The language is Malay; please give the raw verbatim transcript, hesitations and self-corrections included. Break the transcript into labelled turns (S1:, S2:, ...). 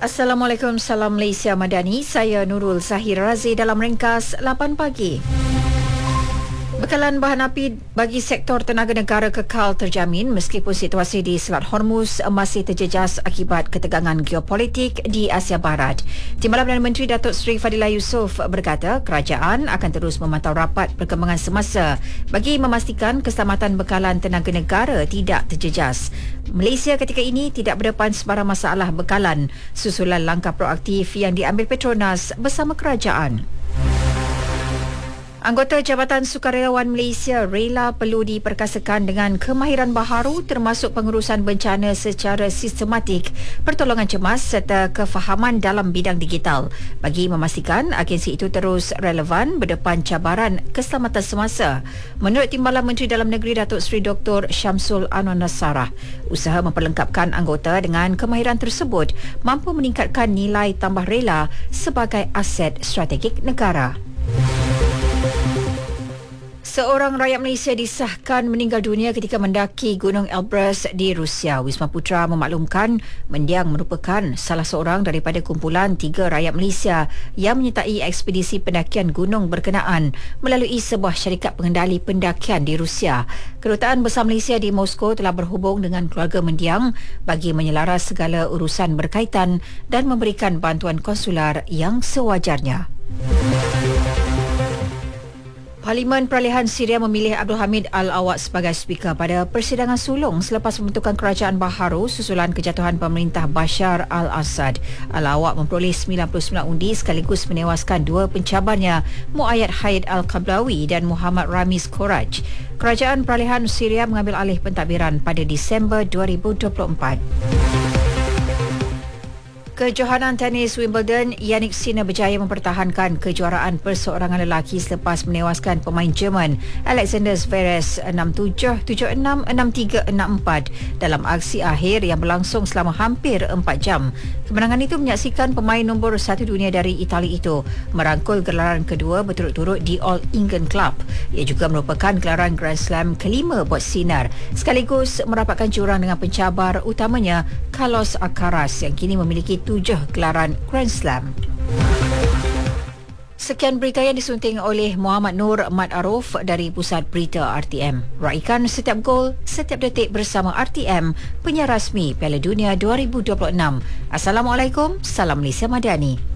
S1: Assalamualaikum, salam Malaysia Madani. Saya Nurul Zahir Razi dalam ringkas lapan pagi. Bekalan bahan api bagi sektor tenaga negara kekal terjamin meskipun situasi di Selat Hormuz masih terjejas akibat ketegangan geopolitik di Asia Barat. Timbalan Perdana Menteri Datuk Seri Fadilah Yusof berkata kerajaan akan terus memantau rapat perkembangan semasa bagi memastikan keselamatan bekalan tenaga negara tidak terjejas. Malaysia ketika ini tidak berdepan sebarang masalah bekalan susulan langkah proaktif yang diambil Petronas bersama kerajaan. Anggota Jabatan Sukarelawan Malaysia rela perlu diperkasakan dengan kemahiran baharu termasuk pengurusan bencana secara sistematik, pertolongan cemas serta kefahaman dalam bidang digital bagi memastikan agensi itu terus relevan berdepan cabaran keselamatan semasa. Menurut Timbalan Menteri Dalam Negeri Datuk Seri Doktor Syamsul Anwar Nasarah, usaha memperlengkapkan anggota dengan kemahiran tersebut mampu meningkatkan nilai tambah rela sebagai aset strategik negara. Seorang rakyat Malaysia disahkan meninggal dunia ketika mendaki Gunung Elbrus di Rusia. Wisma Putra memaklumkan mendiang merupakan salah seorang daripada kumpulan tiga rakyat Malaysia yang menyertai ekspedisi pendakian gunung berkenaan melalui sebuah syarikat pengendali pendakian di Rusia. Kedutaan Besar Malaysia di Moskow telah berhubung dengan keluarga mendiang bagi menyelaras segala urusan berkaitan dan memberikan bantuan konsular yang sewajarnya. Parlimen Peralihan Syria memilih Abdul Hamid Al-Awad sebagai Speaker pada persidangan sulung selepas pembentukan kerajaan baharu susulan kejatuhan pemerintah Bashar Al-Assad. Al-Awad memperoleh sembilan puluh sembilan undi sekaligus menewaskan dua pencabarnya, Muayyad Haid Al-Qablawi dan Muhammad Ramiz Koraj. Kerajaan Peralihan Syria mengambil alih pentadbiran pada Disember dua ribu dua puluh empat. Kejohanan tenis Wimbledon, Jannik Sinner berjaya mempertahankan kejuaraan perseorangan lelaki selepas menewaskan pemain Jerman Alexander Zverev enam tujuh, tujuh enam, enam tiga, enam empat dalam aksi akhir yang berlangsung selama hampir empat jam. Kemenangan itu menyaksikan pemain nombor satu dunia dari Itali itu merangkul gelaran kedua berturut-turut di All England Club. Ia juga merupakan gelaran Grand Slam kelima buat Sinner, sekaligus merapatkan jurang dengan pencabar utamanya Carlos Alcaraz yang kini memiliki tujuh gelaran Grand Slam. Sekian berita yang disunting oleh Muhammad Nur Mat Aruf dari Pusat Berita R T M. Raikan setiap gol, setiap detik bersama R T M, penyiar rasmi Piala Dunia dua ribu dua puluh enam. Assalamualaikum, salam Malaysia Madani.